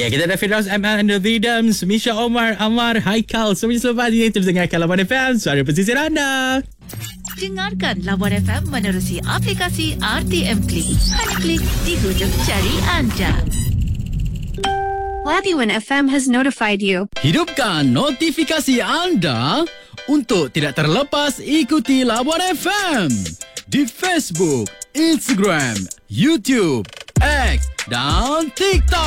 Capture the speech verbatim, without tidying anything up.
Ya, kita ada Firdaus Ahmad and the Rhythms, Misha Omar, Amar, Haikal. Semua selepas ini terus dengarkan Labuan F M, suara pesisir anda. Dengarkan Labuan F M menerusi aplikasi R T M Klik. Hanya klik di hujung jari anda. Labuan F M has notified you. Hidupkan notifikasi anda untuk tidak terlepas ikuti Labuan F M di Facebook, Instagram, YouTube, X dan TikTok.